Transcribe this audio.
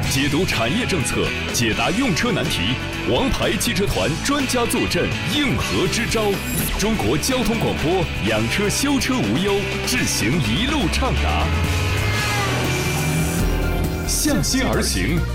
解读产业政策，解答用车难题，王牌汽车团专家坐镇，应和支招。中国交通广播，养车修车无忧，智行一路畅达。向心而行，